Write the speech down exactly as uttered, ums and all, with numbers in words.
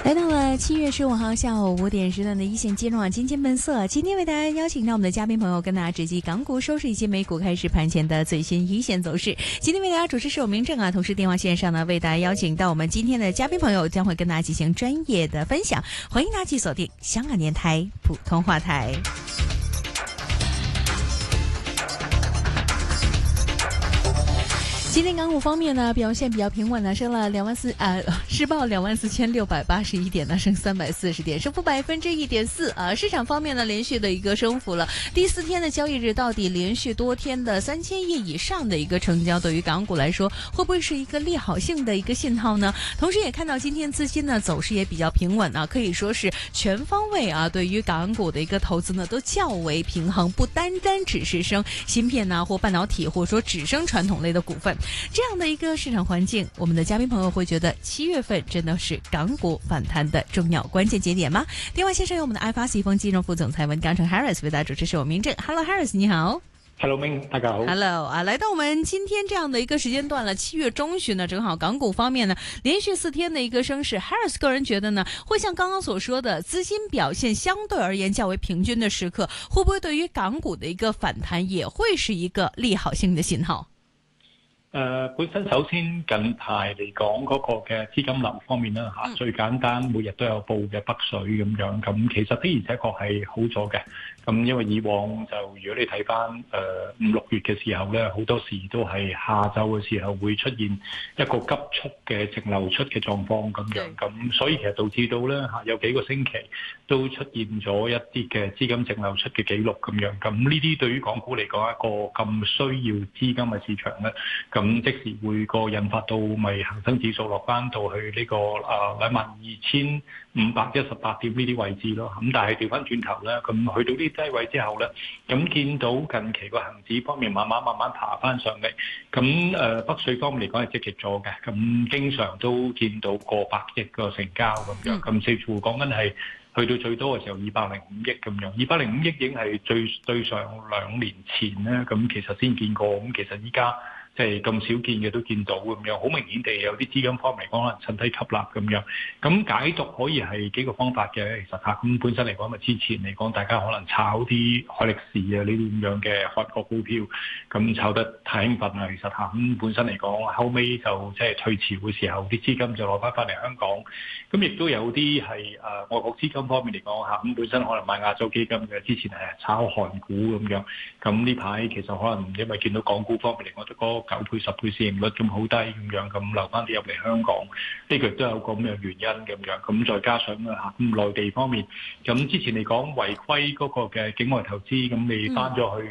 来到了七月十五号下午五点时段的一线金融网金钱本色，今天为大家邀请到我们的嘉宾朋友跟大家直击港股收市以及美股开始盘前的最新一线走势。今天为大家主持是我明正啊，同时电话线上呢为大家邀请到我们今天的嘉宾朋友将会跟大家进行专业的分享，欢迎大家继续锁定香港电台普通话台。今天港股方面呢，表现比较平稳呢，升了两万四啊，市报两万四千六百八十一点呢，升三百四十点，升幅百分之一点四啊。市场方面呢，连续的一个升幅了。第四天的交易日，到底连续多天的三千亿以上的一个成交，对于港股来说，会不会是一个利好性的一个信号呢？同时也看到今天资金呢走势也比较平稳啊，可以说是全方位啊，对于港股的一个投资呢都较为平衡，不单单只是升芯片呐、啊、或半导体，或者说只升传统类的股份。这样的一个市场环境，我们的嘉宾朋友会觉得七月份真的是港股反弹的重要关键节点吗？电话线上有我们的 I F A C 丰金融副总裁文刚成 Harris 为大家主持，是我明正。Hello Harris， 你好。 Hello， 明，大家好。 Hello 啊，来到我们今天这样的一个时间段了，七月中旬呢，正好港股方面呢，连续四天的一个升势。Harris 个人觉得呢，会像刚刚所说的，資金表現相對而言較為平均的時刻，會不會對於港股的一個反彈，也會是一個利好性的信號？ 誒、呃、本身首先近排嚟講嗰個嘅資金流方面啦嚇、嗯，最簡單每日都有報嘅北水咁樣，咁其實的而且確係好咗嘅。咁因為以往就如果你睇翻誒五六月嘅時候咧，好多時都係下晝嘅時候會出現一個急速嘅淨流出嘅狀況咁樣，咁所以其實導致到咧嚇有幾個星期都出現咗一啲嘅資金淨流出嘅記錄咁樣。咁呢啲對於港股嚟講一個咁需要資金嘅市場咧，咁即時會個引發到咪恆生指數落翻到去呢、這個誒兩萬二千五百一十八點呢啲位置咯。咁但係調翻轉頭咧，咁去到呢低位之後咧，咁見到近期個恆指方面慢慢慢慢爬翻上嚟，咁誒北水方面嚟講係積極咗嘅，咁經常都見到過百億個成交咁樣，咁似乎講緊係去到最多嘅時候二百零五億咁樣，二百零五億已經係最對上兩年前咧，咁其實先見過，咁其實依家即係咁少見嘅都見到咁樣，好明顯地有啲資金方面嚟講可能趁低吸納咁樣。咁解讀可以係幾個方法嘅，其實嚇咁本身嚟講，咪之前嚟講大家可能炒啲海力士啊呢啲咁樣嘅韓國股票，咁炒得太興奮啦，其實嚇咁本身嚟講，後尾就即係退潮嘅時候，啲資金就攞翻翻嚟香港。咁亦都有啲係誒外國資金方面嚟講嚇，咁本身可能買亞洲基金嘅，之前係炒韓股咁樣。咁呢排其實可能因為見到港股方面嚟講，嗰九倍十倍市盈率咁好低咁樣，咁留翻啲入嚟香港，呢個亦都有個咁嘅原因咁樣。咁再加上啊嚇，咁內地方面，咁之前嚟講違規嗰個嘅境外投資，咁你翻咗去。